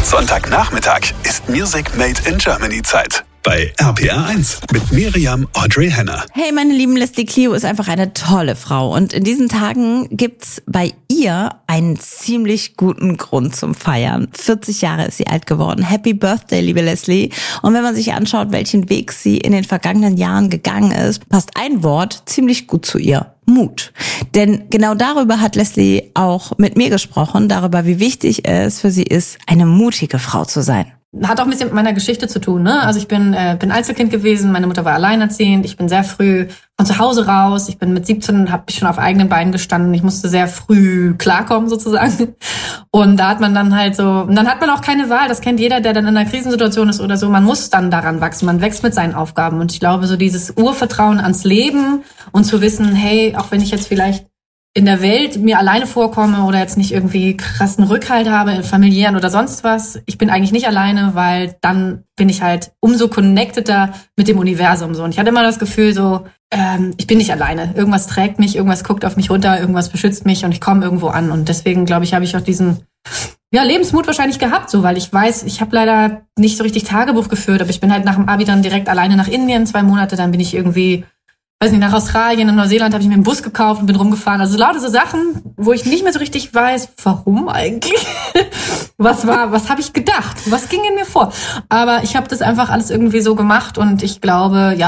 Sonntagnachmittag ist Music Made in Germany Zeit. Bei RPR1 mit Miriam Audrey Henner. Hey, meine lieben, Leslie Clio ist einfach eine tolle Frau. Und in diesen Tagen gibt's bei ihr einen ziemlich guten Grund zum Feiern. 40 Jahre ist sie alt geworden. Happy Birthday, liebe Leslie. Und wenn man sich anschaut, welchen Weg sie in den vergangenen Jahren gegangen ist, passt ein Wort ziemlich gut zu ihr. Mut. Denn genau darüber hat Leslie auch mit mir gesprochen, darüber, wie wichtig es für sie ist, eine mutige Frau zu sein. Hat auch ein bisschen mit meiner Geschichte zu tun, ne? Also ich bin Einzelkind gewesen, meine Mutter war alleinerziehend, ich bin sehr früh von zu Hause raus, ich bin mit 17, habe ich schon auf eigenen Beinen gestanden, ich musste sehr früh klarkommen sozusagen. Und da hat man dann halt so, und dann hat man auch keine Wahl, das kennt jeder, der dann in einer Krisensituation ist oder so, man muss dann daran wachsen, man wächst mit seinen Aufgaben. Und ich glaube, so dieses Urvertrauen ans Leben und zu wissen, hey, auch wenn ich jetzt vielleicht in der Welt mir alleine vorkomme oder jetzt nicht irgendwie krassen Rückhalt habe, familiären oder sonst was, ich bin eigentlich nicht alleine, weil dann bin ich halt umso connecteder mit dem Universum so. Und ich hatte immer das Gefühl so, ich bin nicht alleine. Irgendwas trägt mich, irgendwas guckt auf mich runter, irgendwas beschützt mich und ich komme irgendwo an. Und deswegen, glaube ich, habe ich auch diesen Lebensmut wahrscheinlich gehabt, so, weil ich weiß, ich habe leider nicht so richtig Tagebuch geführt, aber ich bin halt nach dem Abi dann direkt alleine nach Indien, 2 Monate, dann bin ich irgendwie nach Australien, in Neuseeland habe ich mir einen Bus gekauft und bin rumgefahren. Also lauter so Sachen, wo ich nicht mehr so richtig weiß, warum eigentlich? Was habe ich gedacht? Was ging in mir vor? Aber ich habe das einfach alles irgendwie so gemacht und ich glaube,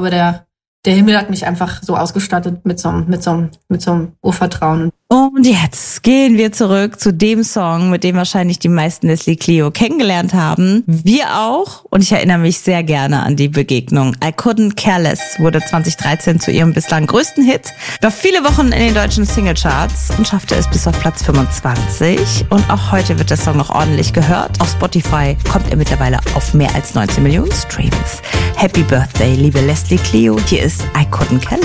der Himmel hat mich einfach so ausgestattet mit so einem Urvertrauen. Und jetzt gehen wir zurück zu dem Song, mit dem wahrscheinlich die meisten Leslie Clio kennengelernt haben. Wir auch. Und ich erinnere mich sehr gerne an die Begegnung. I Couldn't Care Less wurde 2013 zu ihrem bislang größten Hit. War viele Wochen in den deutschen Singlecharts und schaffte es bis auf Platz 25. Und auch heute wird der Song noch ordentlich gehört. Auf Spotify kommt er mittlerweile auf mehr als 19 Millionen Streams. Happy Birthday, liebe Leslie Clio. Hier ist I Couldn't Care Less.